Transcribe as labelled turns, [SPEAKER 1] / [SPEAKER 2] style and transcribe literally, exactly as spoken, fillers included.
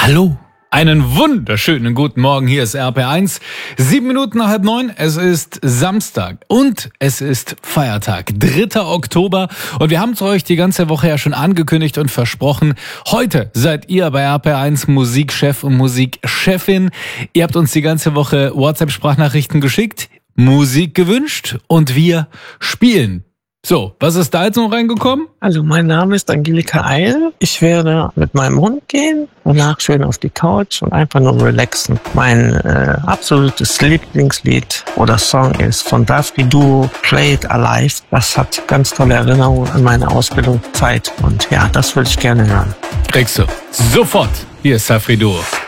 [SPEAKER 1] Hallo, einen wunderschönen guten Morgen. Hier ist R P R eins. Sieben Minuten nach halb neun. Es ist Samstag und es ist Feiertag, dritter Oktober. Und wir haben es euch die ganze Woche ja schon angekündigt und versprochen. Heute seid ihr bei R P R eins Musikchef und Musikchefin. Ihr habt uns die ganze Woche WhatsApp-Sprachnachrichten geschickt, Musik gewünscht und wir spielen. So, was ist da jetzt noch reingekommen?
[SPEAKER 2] Also mein Name ist Angelika Eil. Ich werde mit meinem Hund gehen, danach schön auf die Couch und einfach nur relaxen. Mein äh, absolutes Lieblingslied oder Song ist von Safri Duo, Play It Alive. Das hat ganz tolle Erinnerungen an meine Ausbildungszeit und ja, das würde ich gerne hören.
[SPEAKER 1] Kriegst du sofort. Hier ist Safri Duo.